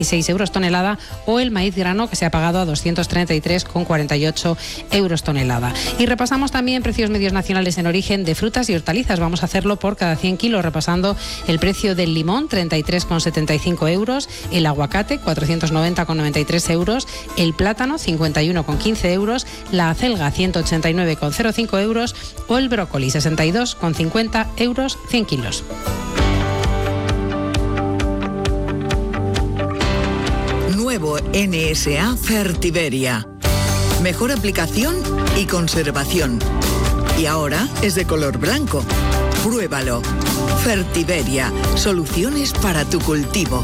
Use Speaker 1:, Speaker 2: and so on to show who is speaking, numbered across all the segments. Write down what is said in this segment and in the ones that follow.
Speaker 1: euros tonelada, o el maíz grano, que se ha pagado a 233,48 euros tonelada. Y repasamos también precios medios nacionales en origen de frutas y hortalizas. Vamos a hacerlo por cada 100 kilos, repasando el precio del limón, 33,75 euros, el aguacate, 490,93 euros, el plátano, 51,15 euros, la acelga, 189,05 euros, o el brócoli, 62,50 euros 100 kilos.
Speaker 2: Nuevo NSA Fertiberia. Mejor aplicación y conservación. Y ahora es de color blanco. Pruébalo. Fertiberia. Soluciones para tu cultivo.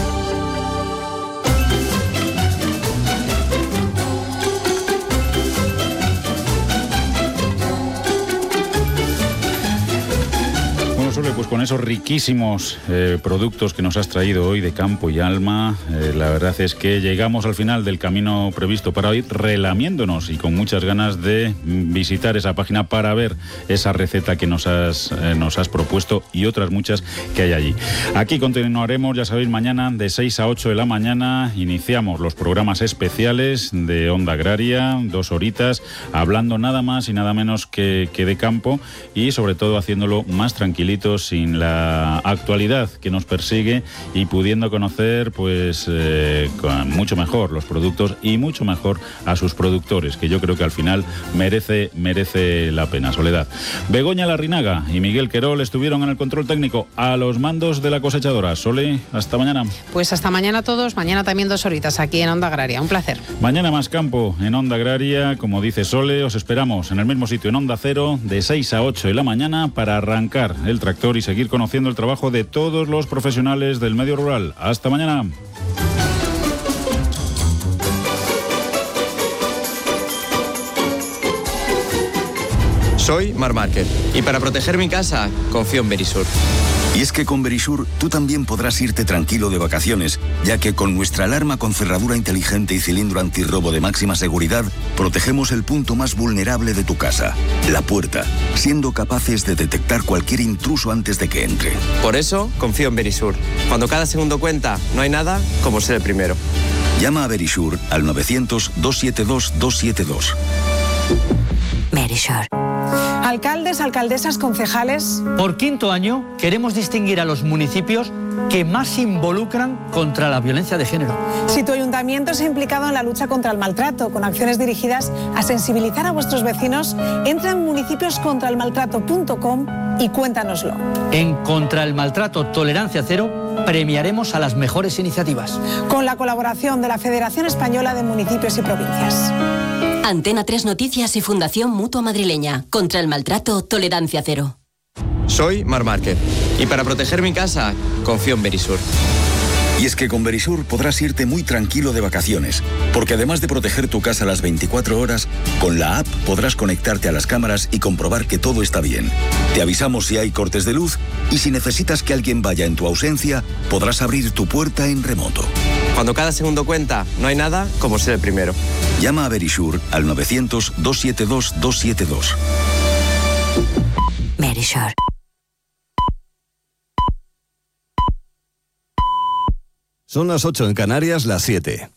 Speaker 3: Pues con esos riquísimos productos que nos has traído hoy de Campo y Alma, la verdad es que llegamos al final del camino previsto para hoy, relamiéndonos y con muchas ganas de visitar esa página para ver esa receta que nos has propuesto y otras muchas que hay allí. Aquí continuaremos, ya sabéis, mañana de 6 a 8 de la mañana iniciamos los programas especiales de Onda Agraria, 2 horitas, hablando nada más y nada menos que de campo, y sobre todo haciéndolo más tranquilitos, sin la actualidad que nos persigue, y pudiendo conocer pues mucho mejor los productos y mucho mejor a sus productores, que yo creo que al final merece la pena. Soledad, Begoña Larrinaga y Miguel Querol estuvieron en el control técnico a los mandos de la cosechadora. Sole, hasta mañana.
Speaker 1: Pues hasta mañana a todos, mañana también 2 horitas aquí en Onda Agraria, un placer.
Speaker 3: Mañana más campo en Onda Agraria, como dice Sole, os esperamos en el mismo sitio, en Onda Cero, de 6 a 8 de la mañana para arrancar el tractor y seguir conociendo el trabajo de todos los profesionales del medio rural. Hasta mañana.
Speaker 4: Soy Marc Márquez y para proteger mi casa confío en Verisur.
Speaker 5: Y es que con Verisur tú también podrás irte tranquilo de vacaciones, ya que con nuestra alarma con cerradura inteligente y cilindro antirrobo de máxima seguridad, protegemos el punto más vulnerable de tu casa, la puerta, siendo capaces de detectar cualquier intruso antes de que entre.
Speaker 4: Por eso confío en Verisur. Cuando cada segundo cuenta, no hay nada como ser el primero.
Speaker 5: Llama a Verisur al 900-272-272.
Speaker 6: Verisur.
Speaker 7: Alcaldes, alcaldesas, concejales.
Speaker 8: Por 5º año queremos distinguir a los municipios que más se involucran contra la violencia de género.
Speaker 7: Si tu ayuntamiento se ha implicado en la lucha contra el maltrato, con acciones dirigidas a sensibilizar a vuestros vecinos, entra en municipioscontraelmaltrato.com y cuéntanoslo.
Speaker 8: En Contra el Maltrato Tolerancia Cero premiaremos a las mejores iniciativas.
Speaker 7: Con la colaboración de la Federación Española de Municipios y Provincias.
Speaker 6: Antena 3 Noticias y Fundación Mutua Madrileña. Contra el Maltrato Tolerancia Cero.
Speaker 4: Soy Marc Márquez y para proteger mi casa confío en Verisur.
Speaker 5: Y es que con Verisur podrás irte muy tranquilo de vacaciones, porque además de proteger tu casa las 24 horas, con la app podrás conectarte a las cámaras y comprobar que todo está bien. Te avisamos si hay cortes de luz y si necesitas que alguien vaya en tu ausencia, podrás abrir tu puerta en remoto.
Speaker 4: Cuando cada segundo cuenta, no hay nada como ser el primero.
Speaker 5: Llama a Verisur al 900-272-272.
Speaker 6: Verisur.
Speaker 9: Son las 8 en Canarias, las 7.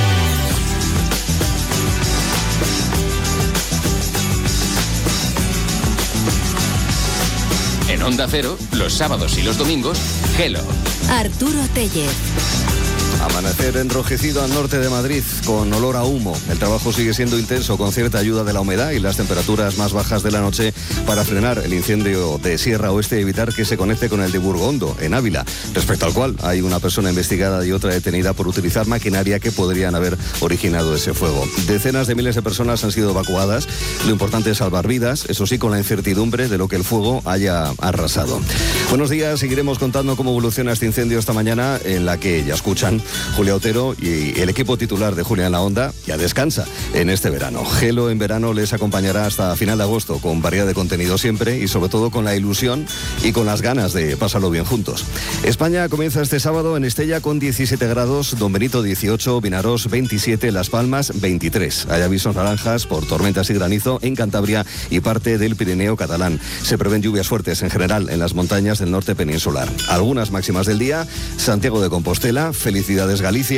Speaker 10: En Onda Cero, los sábados y los domingos, Gelo.
Speaker 6: Arturo Tellez.
Speaker 9: Amanecer enrojecido al norte de Madrid, con olor a humo. El trabajo sigue siendo intenso, con cierta ayuda de la humedad y las temperaturas más bajas de la noche, para frenar el incendio de Sierra Oeste y evitar que se conecte con el de Burgondo, en Ávila, respecto al cual hay una persona investigada y otra detenida por utilizar maquinaria que podrían haber originado ese fuego. Decenas de miles de personas han sido evacuadas. Lo importante es salvar vidas, eso sí, con la incertidumbre de lo que el fuego haya arrasado. Buenos días, seguiremos contando cómo evoluciona este incendio esta mañana, en la que ya escuchan Julia Otero y el equipo titular de Julia en la Onda ya descansa en este verano. Gelo en verano les acompañará hasta final de agosto, con variedad de contenido siempre y sobre todo con la ilusión y con las ganas de pasarlo bien juntos. España comienza este sábado en Estella con 17 grados, Don Benito 18, Vinarós 27, Las Palmas 23. Hay avisos naranjas por tormentas y granizo en Cantabria y parte del Pirineo catalán. Se prevén lluvias fuertes en general en las montañas del norte peninsular. Algunas máximas del día: Santiago de Compostela, felicidad Comunidades Galicia.